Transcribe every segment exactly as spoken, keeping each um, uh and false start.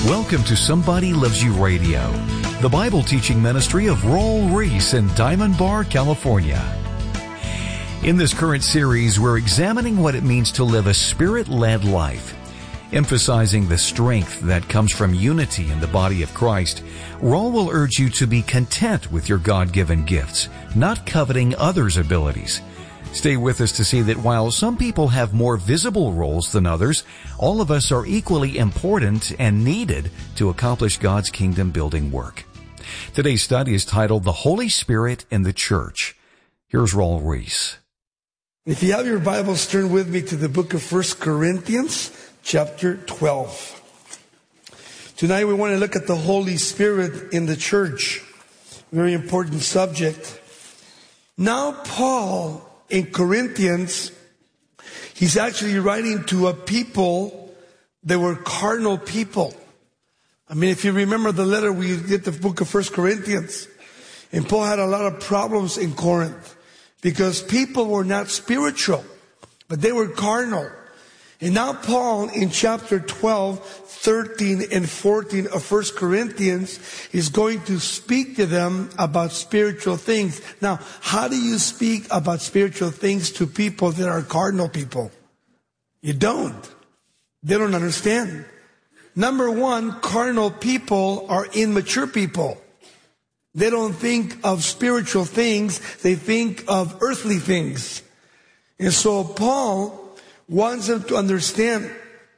Welcome to Somebody Loves You Radio, the Bible teaching ministry of Raul Ries in Diamond Bar, California. In this current series, we're examining what it means to live a Spirit-led life. Emphasizing the strength that comes from unity in the body of Christ, Raul will urge you to be content with your God-given gifts, not coveting others' abilities. Stay with us to see that while some people have more visible roles than others, all of us are equally important and needed to accomplish God's kingdom-building work. Today's study is titled The Holy Spirit in the Church. Here's Raul Ries. If you have your Bibles, turn with me to the book of First Corinthians, chapter twelve. Tonight we want to look at the Holy Spirit in the church. Very important subject. Now Paul, in Corinthians, he's actually writing to a people that were carnal people. I mean, if you remember the letter, we did the book of First Corinthians. And Paul had a lot of problems in Corinth because people were not spiritual, but they were carnal. And now Paul, in chapter twelve, thirteen, and fourteen of First Corinthians, is going to speak to them about spiritual things. Now, how do you speak about spiritual things to people that are carnal people? You don't. They don't understand. Number one, carnal people are immature people. They don't think of spiritual things. They think of earthly things. And so Paul wants them to understand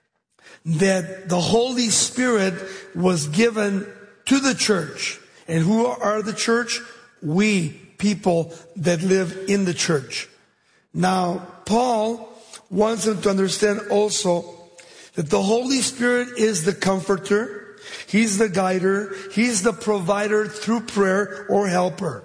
that the Holy Spirit was given to the church. And who are the church? We, people that live in the church. Now, Paul wants them to understand also that the Holy Spirit is the comforter. He's the guider. He's the provider through prayer or helper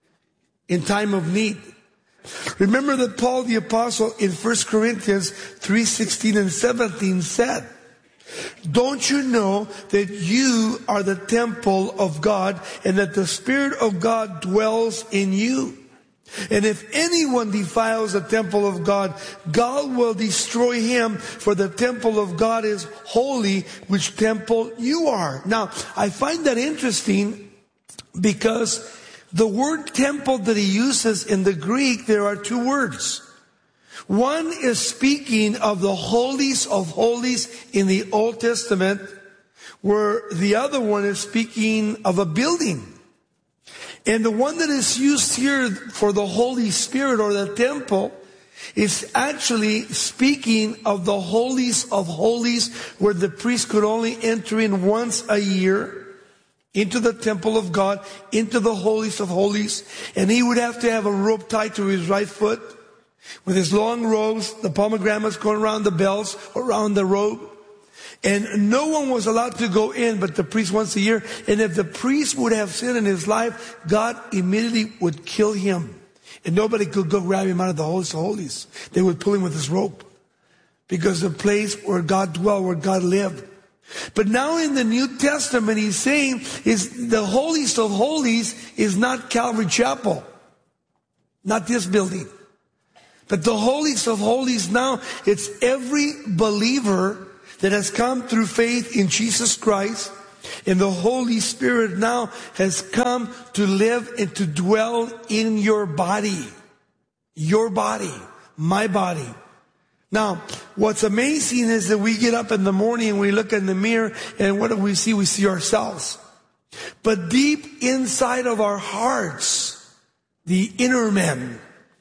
in time of need. Remember that Paul the Apostle in First Corinthians three sixteen and seventeen said, "Don't you know that you are the temple of God and that the Spirit of God dwells in you? And if anyone defiles the temple of God, God will destroy him, for the temple of God is holy, which temple you are." Now, I find that interesting because the word temple that he uses in the Greek, there are two words. One is speaking of the holies of holies in the Old Testament, where the other one is speaking of a building. And the one that is used here for the Holy Spirit or the temple is actually speaking of the holies of holies, where the priest could only enter in once a year into the temple of God, into the holies of holies. And he would have to have a rope tied to his right foot with his long robes, the pomegranates going around the bells, around the robe. And no one was allowed to go in but the priest once a year. And if the priest would have sinned in his life, God immediately would kill him. And nobody could go grab him out of the holies of holies. They would pull him with his rope. Because the place where God dwelled, where God lived. But now in the New Testament, he's saying is the holiest of holies is not Calvary Chapel. Not this building. But the holiest of holies now, it's every believer that has come through faith in Jesus Christ. And the Holy Spirit now has come to live and to dwell in your body. Your body. My body. Now, what's amazing is that we get up in the morning and we look in the mirror, and what do we see? We see ourselves. But deep inside of our hearts, the inner man,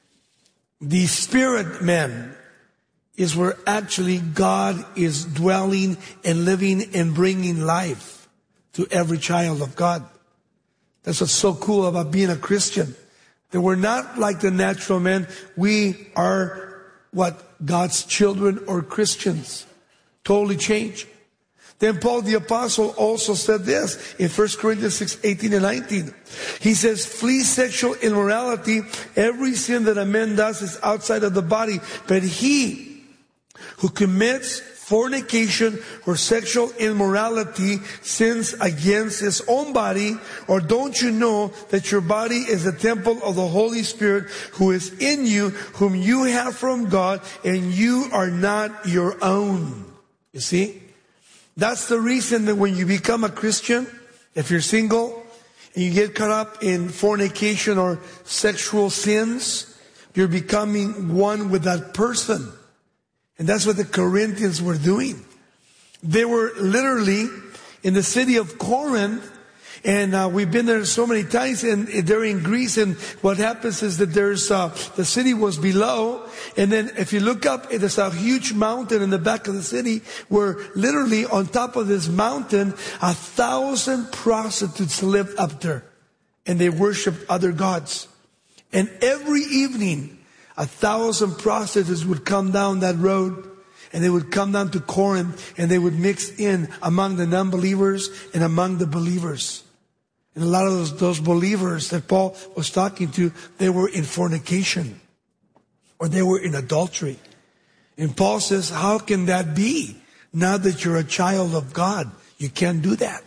the spirit man, is where actually God is dwelling and living and bringing life to every child of God. That's what's so cool about being a Christian. That we're not like the natural man. We are what? God's children or Christians. Totally changed. Then Paul the Apostle also said this in First Corinthians six, eighteen and nineteen. He says, "Flee sexual immorality. Every sin that a man does is outside of the body. But he who commits fornication or sexual immorality sins against his own body. Or don't you know that your body is a temple of the Holy Spirit who is in you, whom you have from God, and you are not your own?" You see? That's the reason that when you become a Christian, if you're single, and you get caught up in fornication or sexual sins, you're becoming one with that person. And that's what the Corinthians were doing. They were literally in the city of Corinth, and uh, we've been there so many times, and they're in Greece, and what happens is that there's, uh, the city was below, and then if you look up, there's a huge mountain in the back of the city, where literally on top of this mountain, a thousand prostitutes lived up there, and they worshiped other gods. And every evening, a thousand prostitutes would come down that road, and they would come down to Corinth, and they would mix in among the non-believers and among the believers. And a lot of those, those believers that Paul was talking to, they were in fornication, or they were in adultery. And Paul says, how can that be? Now that you're a child of God, you can't do that.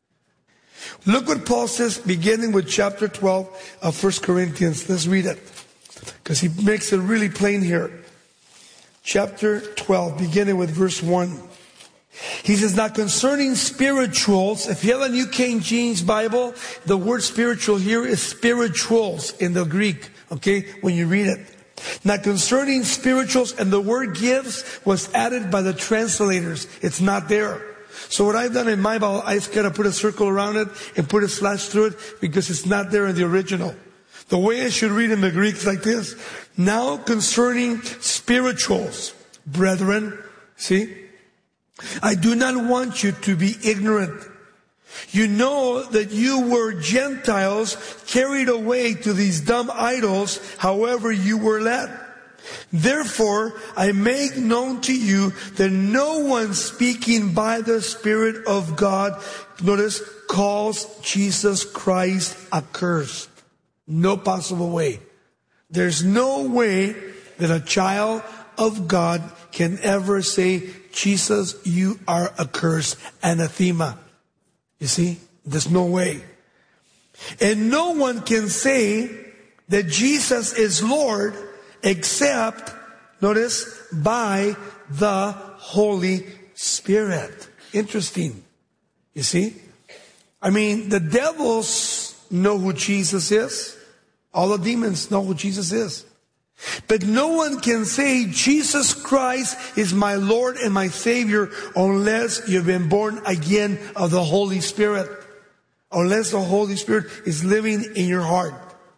Look what Paul says, beginning with chapter twelve of First Corinthians. Let's read it, because he makes it really plain here. Chapter twelve, beginning with verse one. He says, now concerning spirituals, if you have a New King James Bible, the word spiritual here is spirituals in the Greek, okay, when you read it. Now concerning spirituals, and the word gifts was added by the translators. It's not there. So what I've done in my Bible, I just kind of put a circle around it and put a slash through it, because it's not there in the original. The way I should read in the Greek is like this. Now concerning spirituals, brethren, see, I do not want you to be ignorant. You know that you were Gentiles carried away to these dumb idols, however you were led. Therefore, I make known to you that no one speaking by the Spirit of God, notice, calls Jesus Christ accursed. No possible way. There's no way that a child of God can ever say, Jesus, you are accursed, anathema. You see? There's no way. And no one can say that Jesus is Lord except, notice, by the Holy Spirit. Interesting. You see? I mean, the devils know who Jesus is. All the demons know who Jesus is. But no one can say Jesus Christ is my Lord and my Savior unless you've been born again of the Holy Spirit. Unless the Holy Spirit is living in your heart.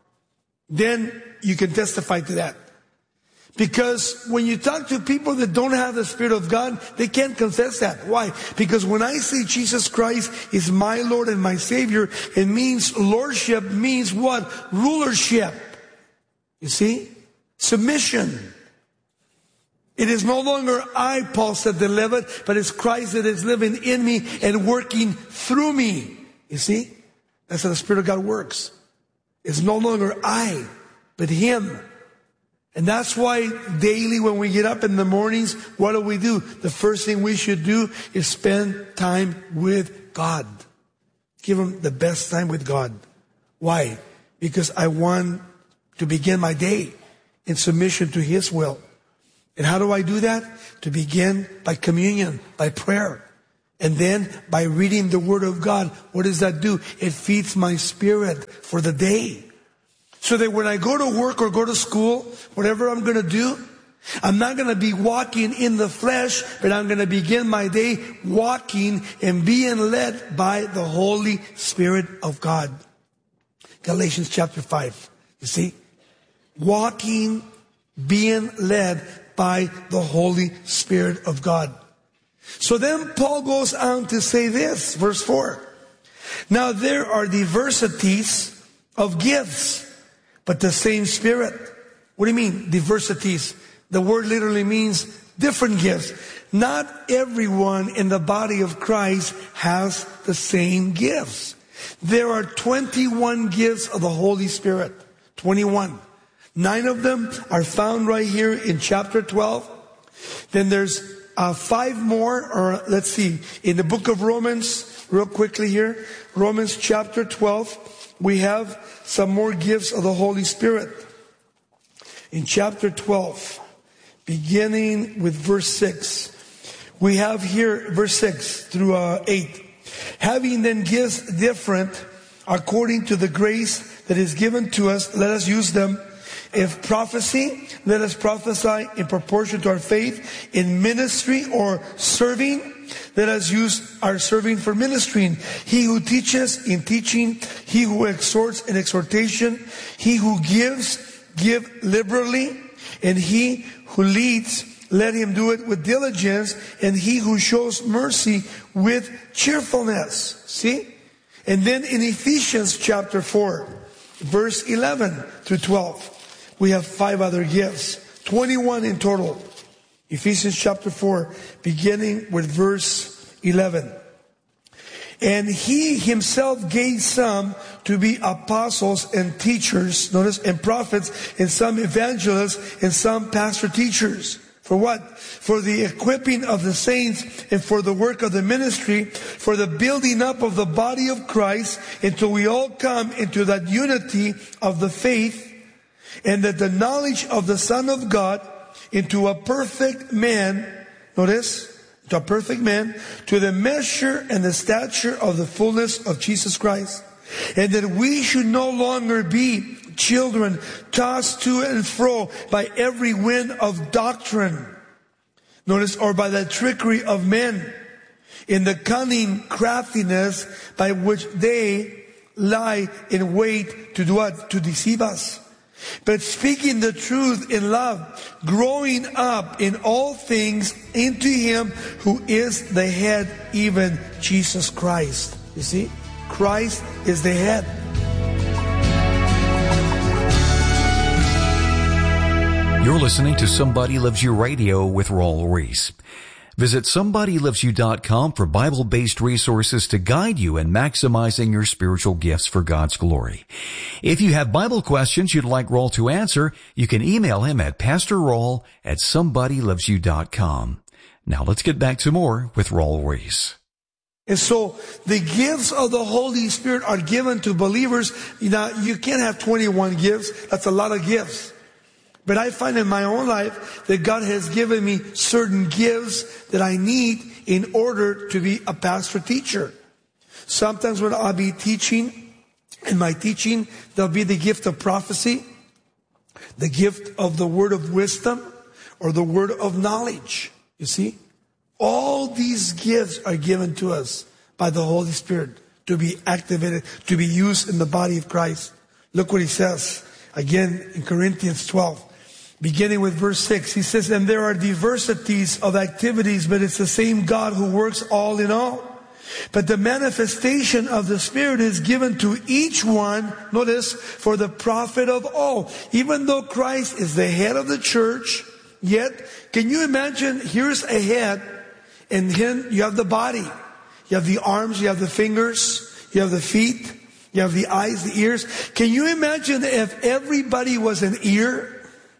Then you can testify to that. Because when you talk to people that don't have the Spirit of God, they can't confess that. Why? Because when I say Jesus Christ is my Lord and my Savior, it means lordship means what? Rulership. You see? Submission. It is no longer I, Paul said, that live it, but it's Christ that is living in me and working through me. You see? That's how the Spirit of God works. It's no longer I, but Him. And that's why daily when we get up in the mornings, what do we do? The first thing we should do is spend time with God. Give Him the best time with God. Why? Because I want to begin my day in submission to His will. And how do I do that? To begin by communion, by prayer. And then by reading the Word of God. What does that do? It feeds my spirit for the day. So that when I go to work or go to school, whatever I'm going to do, I'm not going to be walking in the flesh, but I'm going to begin my day walking and being led by the Holy Spirit of God. Galatians chapter five. You see? Walking, being led by the Holy Spirit of God. So then Paul goes on to say this, verse four. Now there are diversities of gifts, but the same Spirit. What do you mean, diversities? The word literally means different gifts. Not everyone in the body of Christ has the same gifts. There are twenty-one gifts of the Holy Spirit. twenty-one. Nine of them are found right here in chapter twelve. Then there's uh, five more, or let's see, in the book of Romans, real quickly here. Romans chapter twelve, we have some more gifts of the Holy Spirit. In chapter twelve, beginning with verse six, we have here verse six through uh, eight. Having then gifts different according to the grace that is given to us, let us use them. If prophecy, let us prophesy in proportion to our faith. In ministry or serving, let us use our serving for ministering. He who teaches, in teaching. He who exhorts, in exhortation. He who gives, give liberally. And he who leads, let him do it with diligence. And he who shows mercy with cheerfulness. See? And then in Ephesians chapter four, verse eleven through twelve. We have five other gifts, twenty-one in total. Ephesians chapter four, beginning with verse eleven. And he himself gave some to be apostles and teachers, notice, and prophets, and some evangelists, and some pastor teachers. For what? For the equipping of the saints, and for the work of the ministry, for the building up of the body of Christ, until we all come into that unity of the faith, and that the knowledge of the Son of God, into a perfect man, notice, to a perfect man, to the measure and the stature of the fullness of Jesus Christ. And that we should no longer be children tossed to and fro by every wind of doctrine. Notice, or by the trickery of men, in the cunning craftiness by which they lie in wait to do what? To deceive us. But speaking the truth in love, growing up in all things into Him who is the head, even Jesus Christ. You see? Christ is the head. You're listening to Somebody Loves You Radio with Raul Ries. Visit somebody loves you dot com for Bible-based resources to guide you in maximizing your spiritual gifts for God's glory. If you have Bible questions you'd like Raul to answer, you can email him at pastor raul at somebody loves you dot com. Now let's get back to more with Raul Ries. And so the gifts of the Holy Spirit are given to believers. You know, you can't have twenty-one gifts. That's a lot of gifts. But I find in my own life that God has given me certain gifts that I need in order to be a pastor teacher. Sometimes when I'll be teaching, in my teaching, there'll be the gift of prophecy, the gift of the word of wisdom, or the word of knowledge. You see? All these gifts are given to us by the Holy Spirit to be activated, to be used in the body of Christ. Look what he says again in Corinthians twelve. Beginning with verse six, he says, and there are diversities of activities, but it's the same God who works all in all. But the manifestation of the Spirit is given to each one, notice, for the profit of all. Even though Christ is the head of the church, yet, can you imagine, here's a head, and then you have the body. You have the arms, you have the fingers, you have the feet, you have the eyes, the ears. Can you imagine if everybody was an ear?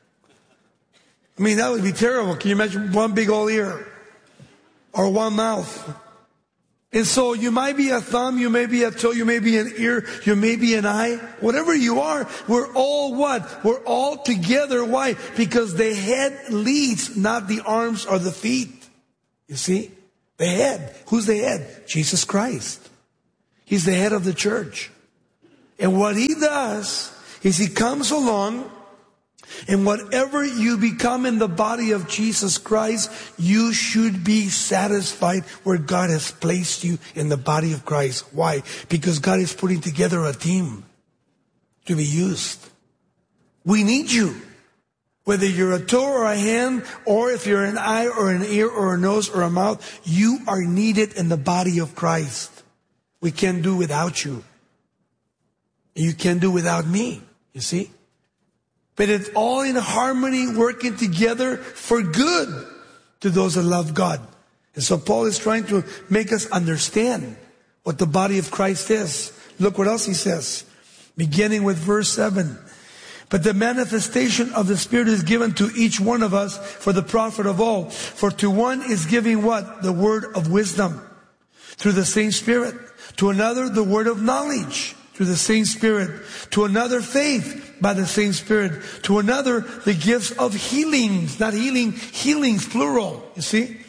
I mean, that would be terrible. Can you imagine one big old ear? Or one mouth? And so you might be a thumb, you may be a toe, you may be an ear, you may be an eye. Whatever you are, we're all what? We're all together. Why? Because the head leads, not the arms or the feet. You see? The head. Who's the head? Jesus Christ. He's the head of the church. And what He does is He comes along, and whatever you become in the body of Jesus Christ, you should be satisfied where God has placed you in the body of Christ. Why? Because God is putting together a team to be used. We need you. Whether you're a toe or a hand, or if you're an eye or an ear or a nose or a mouth, you are needed in the body of Christ. We can't do without you. You can't do without me, you see? But it's all in harmony, working together for good to those that love God. And so Paul is trying to make us understand what the body of Christ is. Look what else he says, beginning with verse seven. But the manifestation of the Spirit is given to each one of us for the profit of all. For to one is giving what? The word of wisdom through the same Spirit. To another, the word of knowledge through the same Spirit. To another, faith by the same Spirit. To another, the gifts of healings, not healing, healings, plural. You see?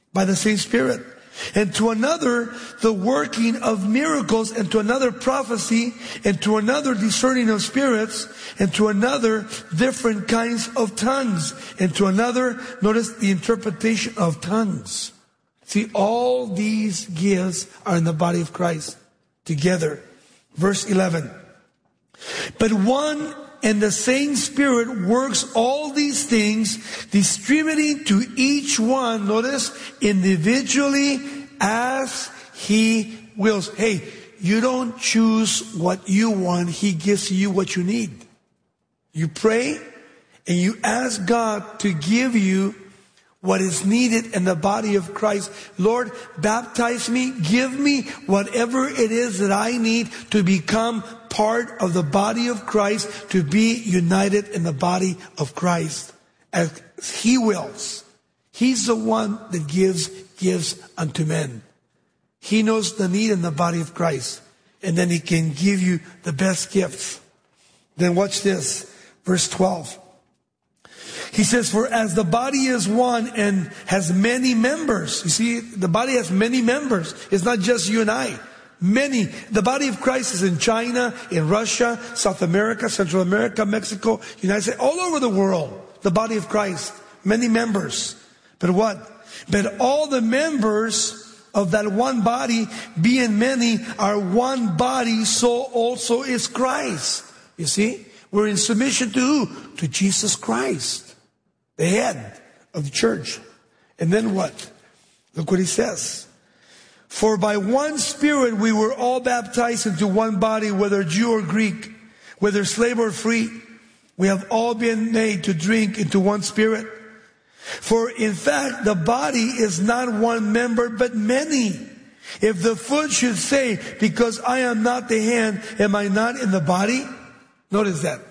by the same Spirit. And to another, the working of miracles, and to another prophecy, and to another discerning of spirits, and to another different kinds of tongues, and to another, notice, the interpretation of tongues. See, all these gifts are in the body of Christ together. Verse eleven. But one and the same Spirit works all these things, distributing to each one, notice, individually as He wills. Hey, you don't choose what you want. He gives you what you need. You pray and you ask God to give you what is needed in the body of Christ. Lord, baptize me. Give me whatever it is that I need to become part of the body of Christ, to be united in the body of Christ as He wills. He's the one that gives gives unto men. He knows the need in the body of Christ, and then He can give you the best gifts. Then watch this, verse twelve. He says, for as the body is one and has many members. You see, the body has many members. It's not just you and I. Many. The body of Christ is in China, in Russia, South America, Central America, Mexico, United States, all over the world. The body of Christ. Many members. But what? But all the members of that one body, being many, are one body, so also is Christ. You see? We're in submission to who? To Jesus Christ, the head of the church. And then what? Look what he says. For by one Spirit we were all baptized into one body, whether Jew or Greek, whether slave or free. We have all been made to drink into one Spirit. For in fact, the body is not one member, but many. If the foot should say, because I am not the hand, am I not in the body? Notice that.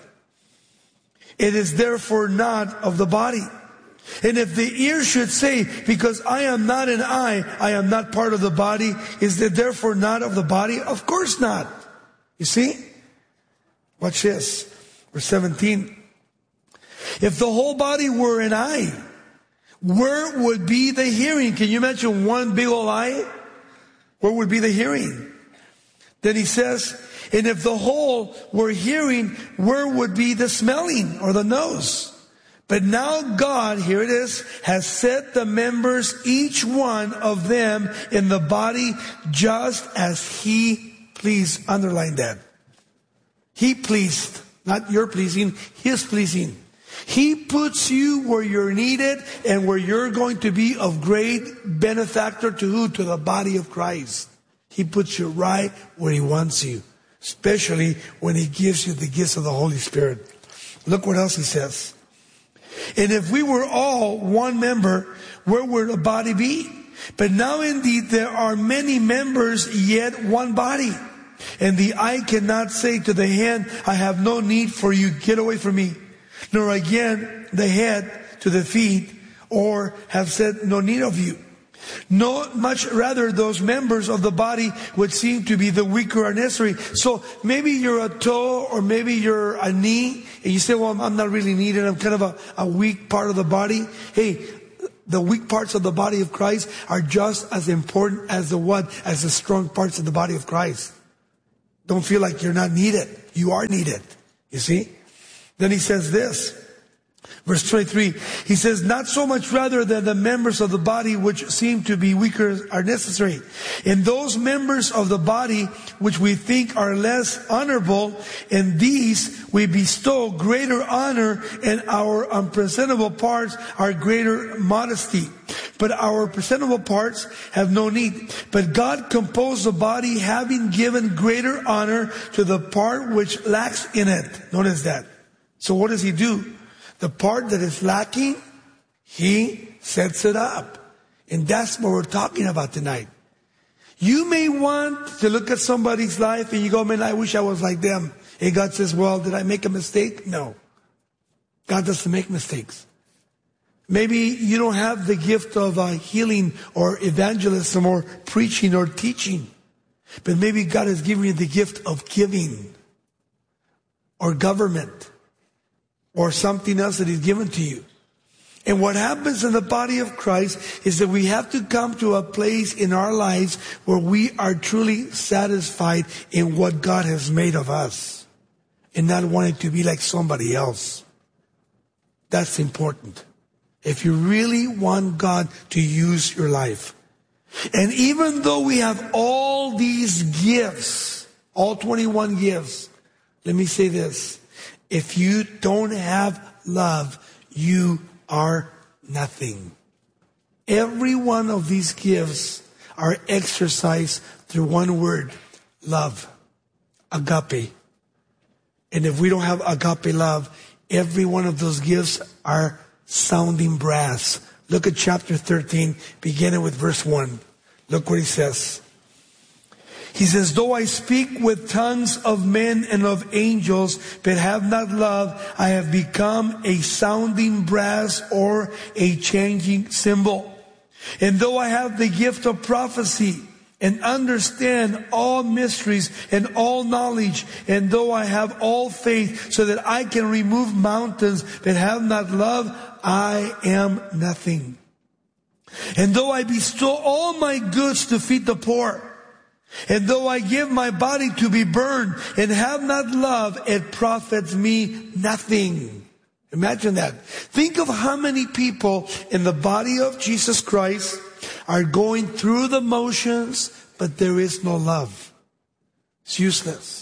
It is therefore not of the body. And if the ear should say, because I am not an eye, I am not part of the body, is it therefore not of the body? Of course not. You see? Watch this. Verse seventeen. If the whole body were an eye, where would be the hearing? Can you imagine one big old eye? Where would be the hearing? Then he says, and if the whole were hearing, where would be the smelling or the nose? But now God, here it is, has set the members, each one of them, in the body just as He pleased. Underline that. He pleased. Not your pleasing, His pleasing. He puts you where you're needed and where you're going to be of great benefactor to who? To the body of Christ. He puts you right where He wants you. Especially when He gives you the gifts of the Holy Spirit. Look what else He says. And if we were all one member, where would the body be? But now indeed there are many members, yet one body. And the eye cannot say to the hand, I have no need for you, get away from me. Nor again the head to the feet, or have said, no need of you. No, much rather those members of the body would seem to be the weaker are necessary. So maybe you're a toe or maybe you're a knee and you say, well, I'm not really needed. I'm kind of a, a weak part of the body. Hey, the weak parts of the body of Christ are just as important as the what? As the strong parts of the body of Christ. Don't feel like you're not needed. You are needed. You see? Then he says this. Verse twenty-three, he says, not so much rather than the members of the body which seem to be weaker are necessary. In those members of the body which we think are less honorable, in these we bestow greater honor, and our unpresentable parts are greater modesty. But our presentable parts have no need. But God composed the body, having given greater honor to the part which lacks in it. Notice that. So what does He do? The part that is lacking, He sets it up. And that's what we're talking about tonight. You may want to look at somebody's life and you go, man, I wish I was like them. And God says, well, did I make a mistake? No. God doesn't make mistakes. Maybe you don't have the gift of uh, healing or evangelism or preaching or teaching. But maybe God has given you the gift of giving or government or something else that He's given to you. And what happens in the body of Christ is that we have to come to a place in our lives where we are truly satisfied in what God has made of us and not wanting to be like somebody else. That's important. If you really want God to use your life. And even though we have all these gifts, all twenty-one gifts, let me say this. If you don't have love, you are nothing. Every one of these gifts are exercised through one word, love, agape. And if we don't have agape love, every one of those gifts are sounding brass. Look at chapter thirteen, beginning with verse one. Look what he says. He says, though I speak with tongues of men and of angels, but have not love, I have become a sounding brass or a changing cymbal. And though I have the gift of prophecy and understand all mysteries and all knowledge, and though I have all faith so that I can remove mountains, but have not love, I am nothing. And though I bestow all my goods to feed the poor, and though I give my body to be burned and have not love, it profits me nothing. Imagine that. Think of how many people in the body of Jesus Christ are going through the motions, but there is no love. It's useless.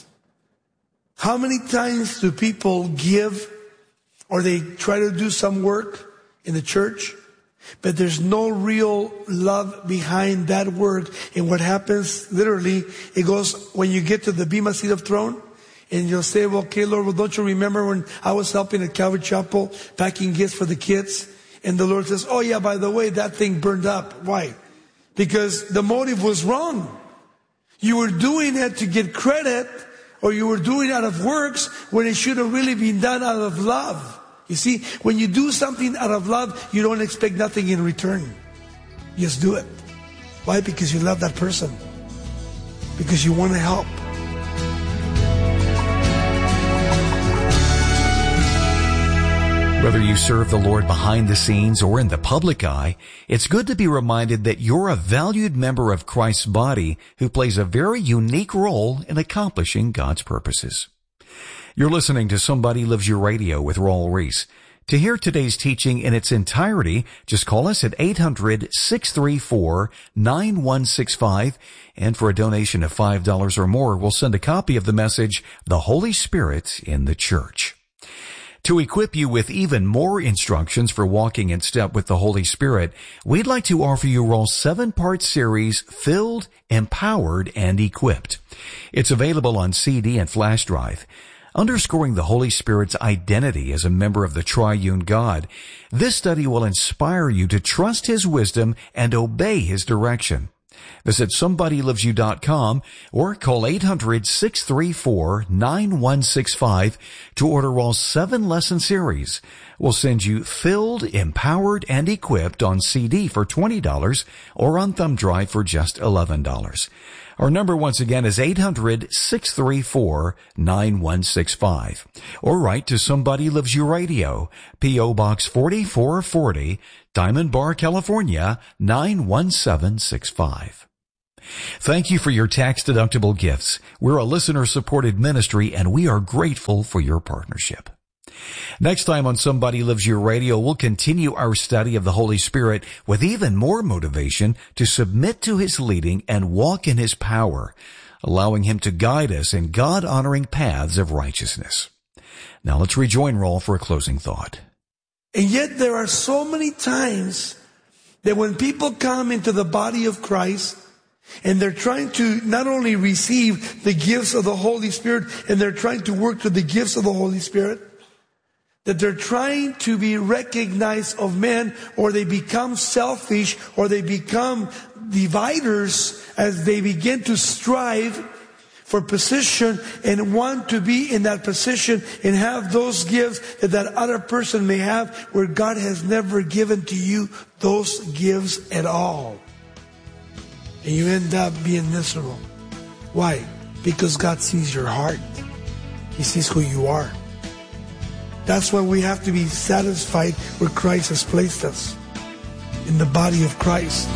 How many times do people give or they try to do some work in the church, but there's no real love behind that work? And what happens, literally, it goes, when you get to the Bema seat of throne, and you'll say, well, okay, Lord, well, don't you remember when I was helping at Calvary Chapel, packing gifts for the kids? And the Lord says, oh yeah, by the way, that thing burned up. Why? Because the motive was wrong. You were doing it to get credit, or you were doing it out of works, when it should have really been done out of love. You see, when you do something out of love, you don't expect nothing in return. You just do it. Why? Because you love that person. Because you want to help. Whether you serve the Lord behind the scenes or in the public eye, it's good to be reminded that you're a valued member of Christ's body who plays a very unique role in accomplishing God's purposes. You're listening to Somebody Loves You Radio with Raul Ries. To hear today's teaching in its entirety, just call us at eight hundred, six three four, nine one six five, and for a donation of five dollars or more, we'll send a copy of the message, The Holy Spirit in the Church. To equip you with even more instructions for walking in step with the Holy Spirit, we'd like to offer you Raul's seven-part series, Filled, Empowered, and Equipped. It's available on C D and flash drive. Underscoring the Holy Spirit's identity as a member of the triune God, this study will inspire you to trust His wisdom and obey His direction. Visit somebody loves you dot com or call eight hundred, six three four, nine one six five to order Raul's seven-lesson series. We'll send you Filled, Empowered, and Equipped on C D for twenty dollars or on thumb drive for just eleven dollars. Our number once again is eight hundred, six three four, nine one six five. Or write to Somebody Loves You Radio, P O Box forty-four forty, Diamond Bar, California, nine one seven six five. Thank you for your tax-deductible gifts. We're a listener-supported ministry, and we are grateful for your partnership. Next time on Somebody Loves You Radio, we'll continue our study of the Holy Spirit with even more motivation to submit to His leading and walk in His power, allowing Him to guide us in God-honoring paths of righteousness. Now let's rejoin Raul for a closing thought. And yet there are so many times that when people come into the body of Christ, and they're trying to not only receive the gifts of the Holy Spirit, and they're trying to work with the gifts of the Holy Spirit, that they're trying to be recognized of men, or they become selfish, or they become dividers as they begin to strive for position and want to be in that position and have those gifts that that other person may have, where God has never given to you those gifts at all. And you end up being miserable. Why? Because God sees your heart. He sees who you are. That's why we have to be satisfied where Christ has placed us, in the body of Christ.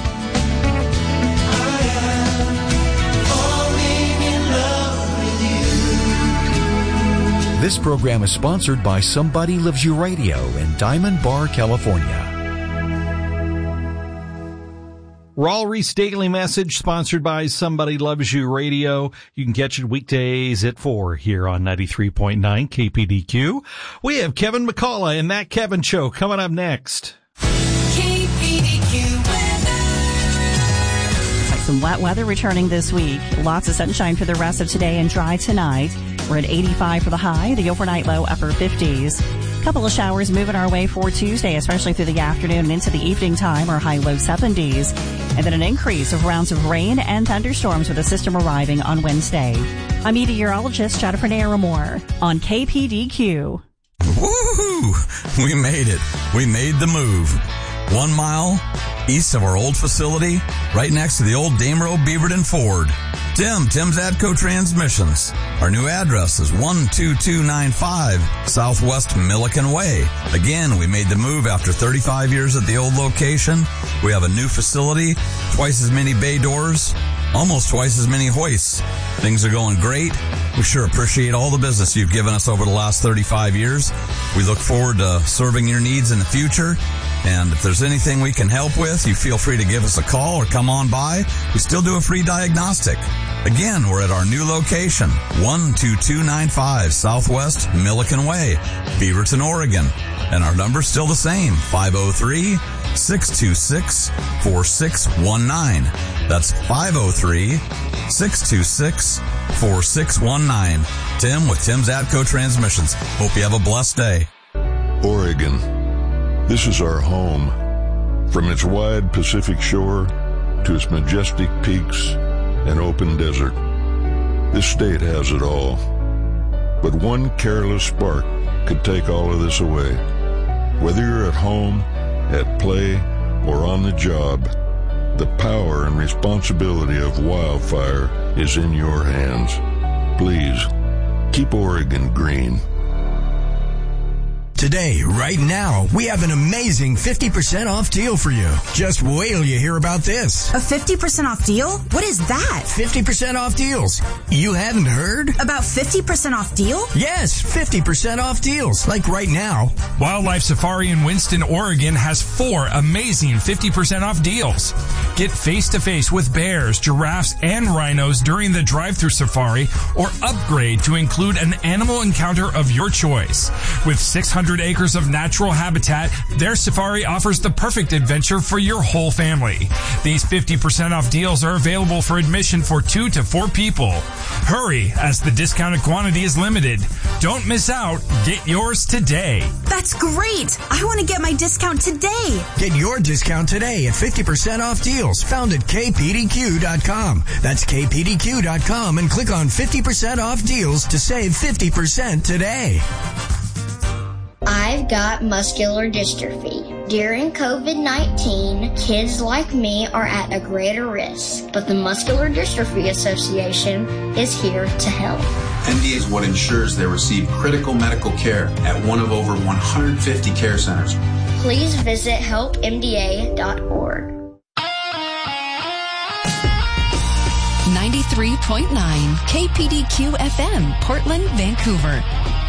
This program is sponsored by Somebody Loves You Radio in Diamond Bar, California. Raul Ries Daily Message, sponsored by Somebody Loves You Radio. You can catch it weekdays at four here on ninety-three point nine K P D Q. We have Kevin McCullough and That Kevin Show coming up next. K P D Q weather. Some wet weather returning this week. Lots of sunshine for the rest of today and dry tonight. We're at eighty-five for the high, the overnight low upper fifties. Couple of showers moving our way for Tuesday, especially through the afternoon and into the evening time, our high low seventies. And then an increase of rounds of rain and thunderstorms with the system arriving on Wednesday. I'm meteorologist Jennifer Naramore on K P D Q. Woohoo! We made it. We made the move. One mile east of our old facility, right next to the old Damerow Beaverton Ford. Tim, Tim's Atco Transmissions. Our new address is one two two nine five Southwest Milliken Way. Again, we made the move after thirty-five years at the old location. We have a new facility, twice as many bay doors, almost twice as many hoists. Things are going great. We sure appreciate all the business you've given us over the last thirty-five years. We look forward to serving your needs in the future. And if there's anything we can help with, you feel free to give us a call or come on by. We still do a free diagnostic. Again, we're at our new location, one two two nine five Southwest Milliken Way, Beaverton, Oregon. And our number's still the same, five oh three, six two six, four six one nine. That's five oh three, six two six, four six one nine. Tim with Tim's Atco Transmissions. Hope you have a blessed day. Oregon. This is our home. From its wide Pacific shore to its majestic peaks and open desert, this state has it all. But one careless spark could take all of this away. Whether you're at home, at play, or on the job, the power and responsibility of wildfire is in your hands. Please, keep Oregon green. Today, right now, we have an amazing fifty percent off deal for you. Just wait till you hear about this. A fifty percent off deal? What is that? fifty percent off deals. You haven't heard? About fifty percent off deal? Yes, fifty percent off deals. Like right now. Wildlife Safari in Winston, Oregon has four amazing fifty percent off deals. Get face-to-face with bears, giraffes, and rhinos during the drive-thru safari, or upgrade to include an animal encounter of your choice. With six hundred acres of natural habitat, their safari offers the perfect adventure for your whole family. These fifty percent off deals are available for admission for two to four people. Hurry, as the discounted quantity is limited. Don't miss out. Get yours today. That's great. I want to get my discount today. Get your discount today at fifty percent off deals found at K P D Q dot com. That's K P D Q dot com and click on fifty percent off deals to save fifty percent today. I've got muscular dystrophy. During covid nineteen, kids like me are at a greater risk, but the Muscular Dystrophy Association is here to help. M D A is what ensures they receive critical medical care at one of over one hundred fifty care centers. Please visit help M D A dot org. ninety-three point nine K P D Q F M, Portland, Vancouver.